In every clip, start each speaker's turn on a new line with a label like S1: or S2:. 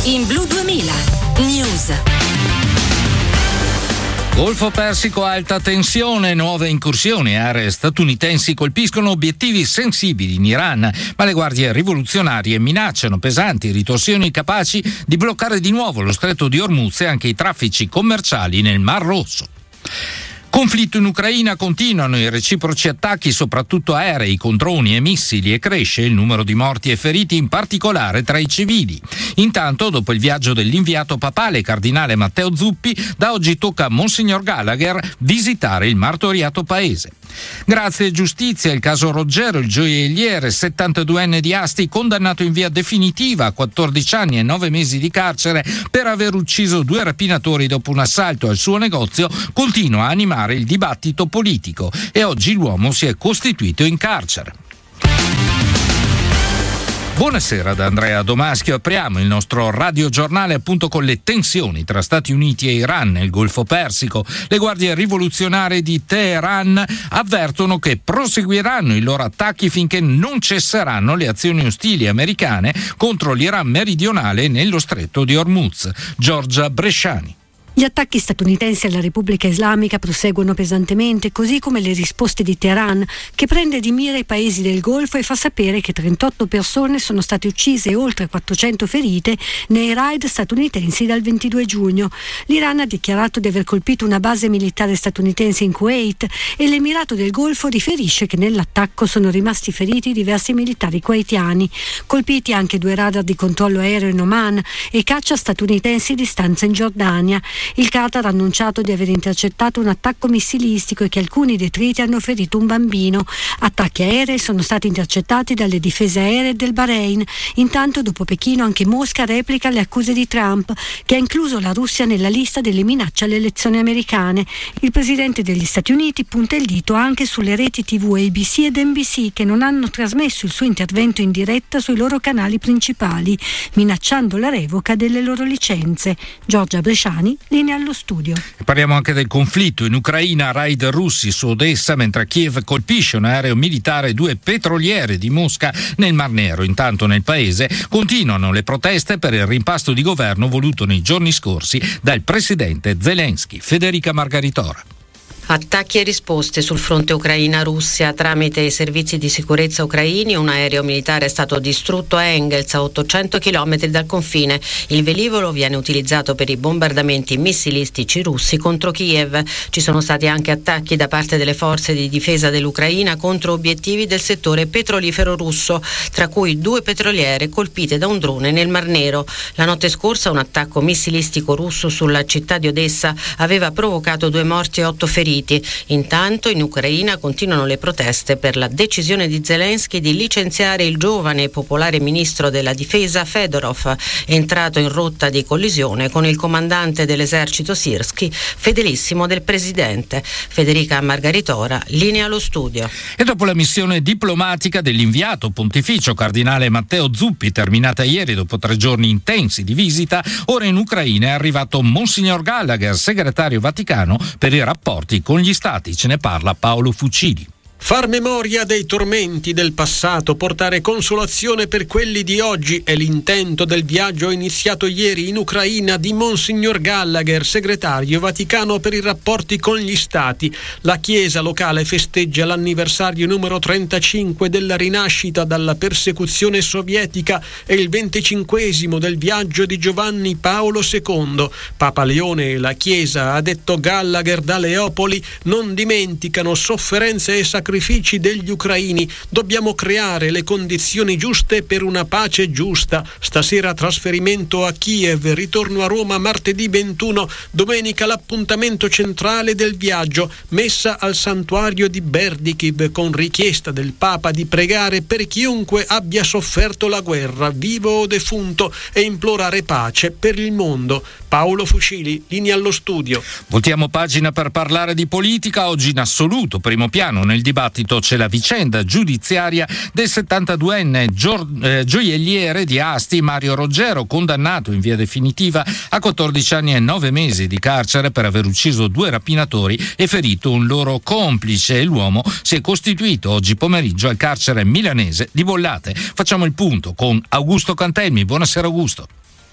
S1: in Blu 2000 News.
S2: Golfo Persico, alta tensione, nuove incursioni, aree statunitensi colpiscono obiettivi sensibili in Iran, ma le guardie rivoluzionarie minacciano pesanti ritorsioni capaci di bloccare di nuovo lo stretto di Hormuz e anche i traffici commerciali nel Mar Rosso. Conflitto in Ucraina, continuano i reciproci attacchi, soprattutto aerei con droni e missili, e cresce il numero di morti e feriti, in particolare tra i civili. Intanto, dopo il viaggio dell'inviato papale cardinale Matteo Zuppi, da oggi tocca a Monsignor Gallagher visitare il martoriato paese. Grazia e giustizia, il caso Roggero, il gioielliere 72enne di Asti, condannato in via definitiva a 14 anni e 9 mesi di carcere per aver ucciso 2 rapinatori dopo un assalto al suo negozio, continua a animare il dibattito politico e oggi l'uomo si è costituito in carcere. Buonasera da Andrea Domaschio, apriamo il nostro radiogiornale appunto con le tensioni tra Stati Uniti e Iran nel Golfo Persico. Le guardie rivoluzionarie di Teheran avvertono che proseguiranno i loro attacchi finché non cesseranno le azioni ostili americane contro l'Iran meridionale nello stretto di Hormuz. Giorgia Bresciani.
S3: Gli attacchi statunitensi alla Repubblica Islamica proseguono pesantemente, così come le risposte di Teheran, che prende di mira i paesi del Golfo e fa sapere che 38 persone sono state uccise e oltre 400 ferite nei raid statunitensi dal 22 giugno. L'Iran ha dichiarato di aver colpito una base militare statunitense in Kuwait e l'Emirato del Golfo riferisce che nell'attacco sono rimasti feriti diversi militari kuwaitiani. Colpiti anche 2 radar di controllo aereo in Oman e caccia statunitensi di stanza in Giordania. Il Qatar ha annunciato di aver intercettato un attacco missilistico e che alcuni detriti hanno ferito un bambino. Attacchi aerei sono stati intercettati dalle difese aeree del Bahrain. Intanto, dopo Pechino, anche Mosca replica le accuse di Trump, che ha incluso la Russia nella lista delle minacce alle elezioni americane. Il presidente degli Stati Uniti punta il dito anche sulle reti TV ABC ed NBC, che non hanno trasmesso il suo intervento in diretta sui loro canali principali, minacciando la revoca delle loro licenze. Giorgia Bresciani, linea allo studio.
S2: Parliamo anche del conflitto in Ucraina, raid russi su Odessa, mentre Kiev colpisce un aereo militare e 2 petroliere di Mosca nel Mar Nero. Intanto nel paese continuano le proteste per il rimpasto di governo voluto nei giorni scorsi dal presidente Zelensky. Federica Margaritora.
S4: Attacchi e risposte sul fronte Ucraina-Russia. Tramite i servizi di sicurezza ucraini, un aereo militare è stato distrutto a Engels, a 800 km dal confine. Il velivolo viene utilizzato per i bombardamenti missilistici russi contro Kiev. Ci sono stati anche attacchi da parte delle forze di difesa dell'Ucraina contro obiettivi del settore petrolifero russo, tra cui 2 petroliere colpite da un drone nel Mar Nero. La notte scorsa un attacco missilistico russo sulla città di Odessa aveva provocato 2 morti e 8 feriti. Intanto in Ucraina continuano le proteste per la decisione di Zelensky di licenziare il giovane e popolare ministro della difesa Fedorov, entrato in rotta di collisione con il comandante dell'esercito Sirski, fedelissimo del presidente. Federica Margaritora, linea allo studio.
S2: E dopo la missione diplomatica dell'inviato pontificio cardinale Matteo Zuppi, terminata ieri dopo 3 giorni intensi di visita, ora in Ucraina è arrivato Monsignor Gallagher, segretario Vaticano per i rapporti con gli stati. Ce ne parla Paolo Fucili.
S5: Far memoria dei tormenti del passato, portare consolazione per quelli di oggi è l'intento del viaggio iniziato ieri in Ucraina di Monsignor Gallagher, segretario Vaticano per i rapporti con gli stati. La Chiesa locale festeggia l'anniversario numero 35 della rinascita dalla persecuzione sovietica e il 25esimo del viaggio di Giovanni Paolo II. Papa Leone e la Chiesa, ha detto Gallagher da Leopoli, non dimenticano sofferenze e sacrifici degli ucraini. Dobbiamo creare le condizioni giuste per una pace giusta. Stasera trasferimento a Kiev, ritorno a Roma martedì 21, domenica l'appuntamento centrale del viaggio, messa al santuario di Berdikiv con richiesta del Papa di pregare per chiunque abbia sofferto la guerra, vivo o defunto, e implorare pace per il mondo. Paolo Fucili, linea allo studio.
S2: Voltiamo pagina per parlare di politica. Oggi in assoluto primo piano nel dibattito c'è la vicenda giudiziaria del 72enne gioielliere di Asti Mario Roggero, condannato in via definitiva a 14 anni e 9 mesi di carcere per aver ucciso 2 rapinatori e ferito un loro complice. L'uomo si è costituito oggi pomeriggio al carcere milanese di Bollate. Facciamo il punto con Augusto Cantelmi. Buonasera Augusto.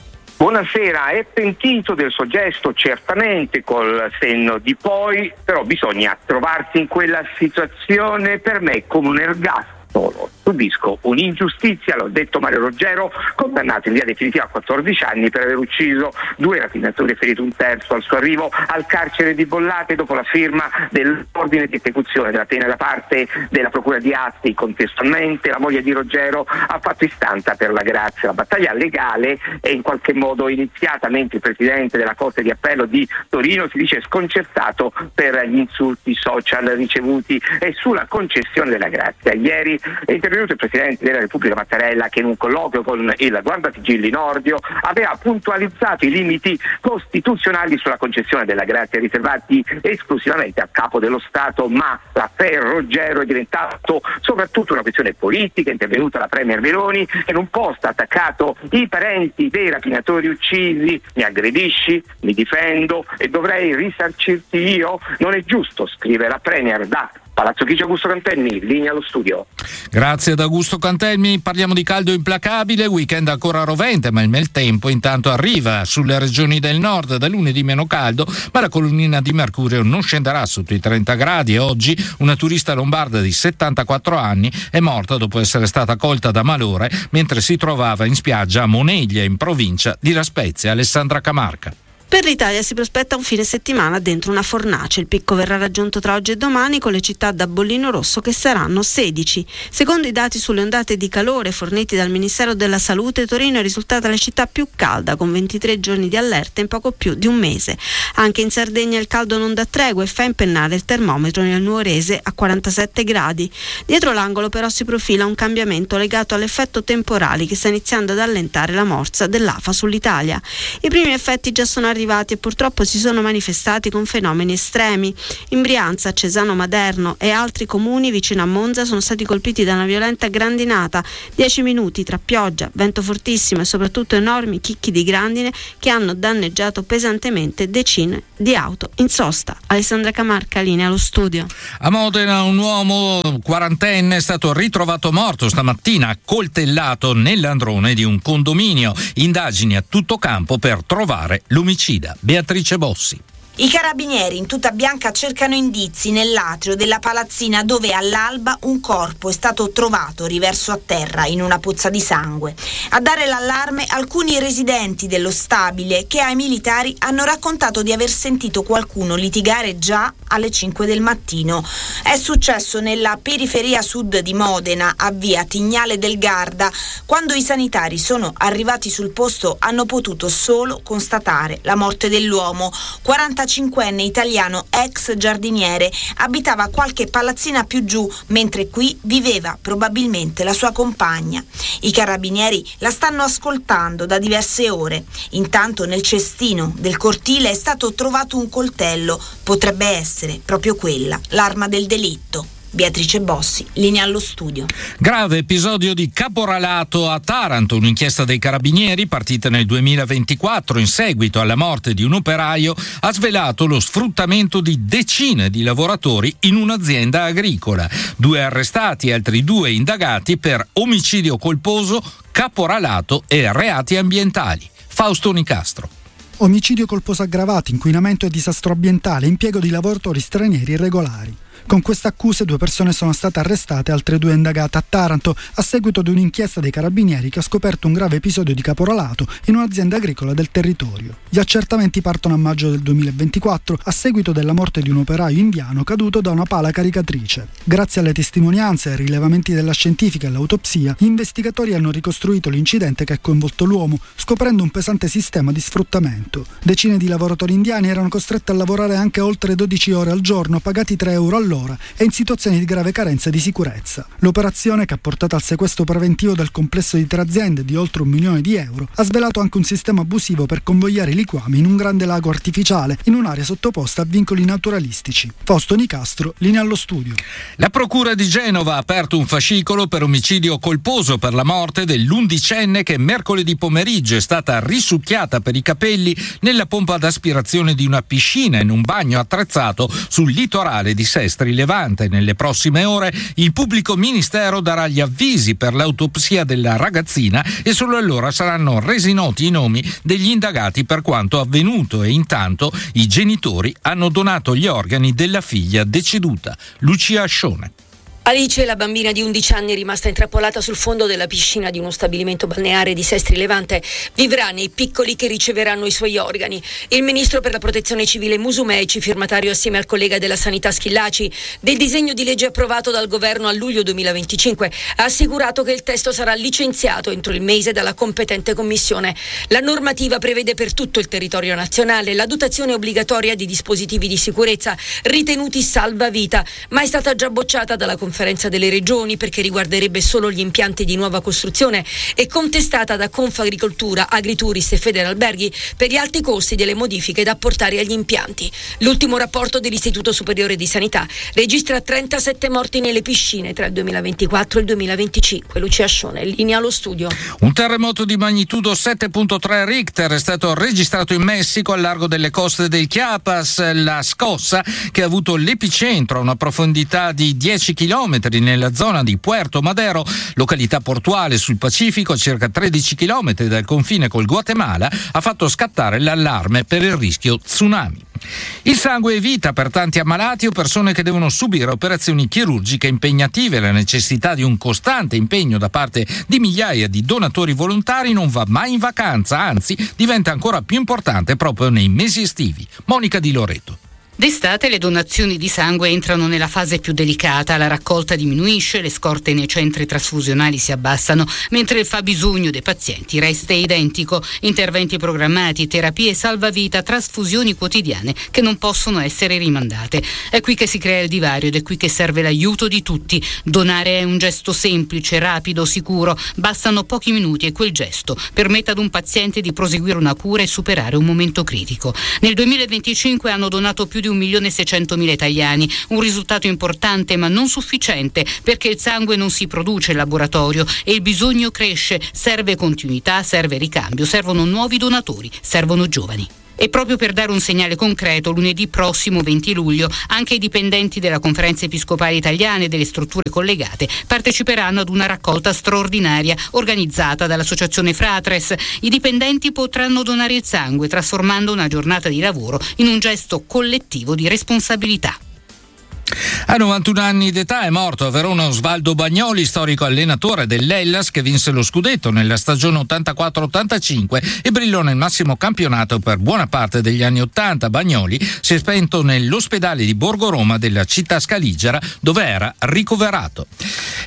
S6: Buonasera, è pentito del suo gesto certamente col senno di poi, però bisogna trovarsi in quella situazione per me come un ergastolo. Subisco un'ingiustizia, l'ho detto Mario Roggero, condannato in via definitiva a 14 anni per aver ucciso 2 rapinatori e ferito un terzo al suo arrivo al carcere di Bollate dopo la firma dell'ordine di esecuzione della pena da parte della procura di Asti. Contestualmente la moglie di Roggero ha fatto istanza per la grazia. La battaglia legale è in qualche modo iniziata, mentre il presidente della Corte di Appello di Torino si dice sconcertato per gli insulti social ricevuti e sulla concessione della grazia. Ieri è intervenuto il Presidente della Repubblica Mattarella, che in un colloquio con il Guardasigilli Nordio aveva puntualizzato i limiti costituzionali sulla concessione della grazia riservati esclusivamente al capo dello Stato, ma l'affaire Roggero è diventato soprattutto una questione politica. È intervenuta la Premier Meloni che in un post ha attaccato i parenti dei rapinatori uccisi: mi aggredisci, mi difendo e dovrei risarcirti io? Non è giusto, scrive la Premier da Palazzo Chigi. Augusto Cantelmi, linea allo studio.
S2: Grazie ad Augusto Cantelmi. Parliamo di caldo implacabile, weekend ancora rovente, ma il maltempo intanto arriva sulle regioni del nord. Da lunedì meno caldo, ma la colonnina di mercurio non scenderà sotto i 30 gradi e oggi una turista lombarda di 74 anni è morta dopo essere stata colta da malore mentre si trovava in spiaggia a Moneglia, in provincia di La Spezia. Alessandra Camarca.
S7: Per l'Italia si prospetta un fine settimana dentro una fornace. Il picco verrà raggiunto tra oggi e domani con le città da bollino rosso che saranno 16. Secondo i dati sulle ondate di calore forniti dal Ministero della Salute, Torino è risultata la città più calda con 23 giorni di allerta in poco più di un mese. Anche in Sardegna il caldo non dà tregua e fa impennare il termometro nel Nuorese a 47 gradi. Dietro l'angolo però si profila un cambiamento legato all'effetto temporali che sta iniziando ad allentare la morsa dell'AFA sull'Italia. I primi effetti già sono arrivati e purtroppo si sono manifestati con fenomeni estremi. In Brianza, Cesano Maderno e altri comuni vicino a Monza sono stati colpiti da una violenta grandinata. 10 minuti tra pioggia, vento fortissimo e soprattutto enormi chicchi di grandine che hanno danneggiato pesantemente decine di auto in sosta. Alessandra Camarca, linea allo studio.
S2: A Modena un uomo quarantenne è stato ritrovato morto stamattina accoltellato nell'androne di un condominio. Indagini a tutto campo per trovare l'omicidio. Beatrice Bossi.
S8: I carabinieri in tuta bianca cercano indizi nell'atrio della palazzina dove all'alba un corpo è stato trovato riverso a terra in una pozza di sangue. A dare l'allarme alcuni residenti dello stabile che ai militari hanno raccontato di aver sentito qualcuno litigare già alle 5 del mattino. È successo nella periferia sud di Modena, a via Tignale del Garda. Quando i sanitari sono arrivati sul posto hanno potuto solo constatare la morte dell'uomo. 45enne italiano, ex giardiniere, abitava qualche palazzina più giù, mentre qui viveva probabilmente la sua compagna. I carabinieri la stanno ascoltando da diverse ore. Intanto nel cestino del cortile è stato trovato un coltello. Potrebbe essere proprio quella l'arma del delitto. Beatrice Bossi, linea allo studio.
S2: Grave episodio di caporalato a Taranto. Un'inchiesta dei carabinieri partita nel 2024 in seguito alla morte di un operaio ha svelato lo sfruttamento di decine di lavoratori in un'azienda agricola. 2 arrestati e altri 2 indagati per omicidio colposo, caporalato e reati ambientali. Fausto Nicastro.
S9: Omicidio colposo aggravato, inquinamento e disastro ambientale, impiego di lavoratori stranieri irregolari. Con queste accuse 2 persone sono state arrestate e altre 2 indagate a Taranto a seguito di un'inchiesta dei carabinieri che ha scoperto un grave episodio di caporalato in un'azienda agricola del territorio. Gli accertamenti partono a maggio del 2024 a seguito della morte di un operaio indiano caduto da una pala caricatrice. Grazie alle testimonianze e ai rilevamenti della scientifica e all'autopsia, gli investigatori hanno ricostruito l'incidente che ha coinvolto l'uomo, scoprendo un pesante sistema di sfruttamento. Decine di lavoratori indiani erano costretti a lavorare anche oltre 12 ore al giorno, pagati 3 euro all'ora e in situazioni di grave carenza di sicurezza. L'operazione, che ha portato al sequestro preventivo del complesso di 3 aziende di oltre €1 milione, ha svelato anche un sistema abusivo per convogliare i liquami in un grande lago artificiale in un'area sottoposta a vincoli naturalistici. Fausto Nicastro, linea allo studio.
S2: La procura di Genova ha aperto un fascicolo per omicidio colposo per la morte dell'11enne che mercoledì pomeriggio è stata risucchiata per i capelli nella pompa d'aspirazione di una piscina in un bagno attrezzato sul litorale di Sesta Sestri Levante. Nelle prossime ore il pubblico ministero darà gli avvisi per l'autopsia della ragazzina e solo allora saranno resi noti i nomi degli indagati per quanto avvenuto, e intanto i genitori hanno donato gli organi della figlia deceduta. Lucia Ascione.
S10: Alice, la bambina di 11 anni rimasta intrappolata sul fondo della piscina di uno stabilimento balneare di Sestri Levante, vivrà nei piccoli che riceveranno i suoi organi. Il ministro per la protezione civile Musumeci, firmatario assieme al collega della sanità Schillaci del disegno di legge approvato dal governo a luglio 2025, ha assicurato che il testo sarà licenziato entro il mese dalla competente commissione. La normativa prevede per tutto il territorio nazionale la dotazione obbligatoria di dispositivi di sicurezza ritenuti salvavita, ma è stata già bocciata dalla Conferenza delle Regioni perché riguarderebbe solo gli impianti di nuova costruzione e contestata da Confagricoltura, Agritourist e Federalberghi per gli alti costi delle modifiche da apportare agli impianti. L'ultimo rapporto dell'Istituto Superiore di Sanità registra 37 morti nelle piscine tra il 2024 e il 2025. Lucia Ascione, linea allo studio.
S2: Un terremoto di magnitudo 7.3 Richter è stato registrato in Messico al largo delle coste del Chiapas. La scossa, che ha avuto l'epicentro a una profondità di 10 km nella zona di Puerto Madero, località portuale sul Pacifico, a circa 13 km dal confine col Guatemala, ha fatto scattare l'allarme per il rischio tsunami. Il sangue è vita per tanti ammalati o persone che devono subire operazioni chirurgiche impegnative. La necessità di un costante impegno da parte di migliaia di donatori volontari non va mai in vacanza, anzi diventa ancora più importante proprio nei mesi estivi. Monica Di Loreto.
S11: D'estate le donazioni di sangue entrano nella fase più delicata, la raccolta diminuisce, le scorte nei centri trasfusionali si abbassano, mentre il fabbisogno dei pazienti resta identico. Interventi programmati, terapie salvavita, trasfusioni quotidiane che non possono essere rimandate. È qui che si crea il divario ed è qui che serve l'aiuto di tutti. Donare è un gesto semplice, rapido, sicuro. Bastano pochi minuti e quel gesto permette ad un paziente di proseguire una cura e superare un momento critico. Nel 2025 hanno donato più di 1.600.000 italiani, un risultato importante ma non sufficiente perché il sangue non si produce in laboratorio e il bisogno cresce, serve continuità, serve ricambio, servono nuovi donatori, servono giovani. E proprio per dare un segnale concreto, lunedì prossimo 20 luglio anche i dipendenti della Conferenza Episcopale Italiana e delle strutture collegate parteciperanno ad una raccolta straordinaria organizzata dall'Associazione Fratres. I dipendenti potranno donare il sangue trasformando una giornata di lavoro in un gesto collettivo di responsabilità.
S2: A 91 anni d'età è morto a Verona Osvaldo Bagnoli, storico allenatore dell'Hellas che vinse lo scudetto nella stagione 84-85 e brillò nel massimo campionato per buona parte degli anni 80. Bagnoli si è spento nell'ospedale di Borgo Roma della città scaligera dove era ricoverato.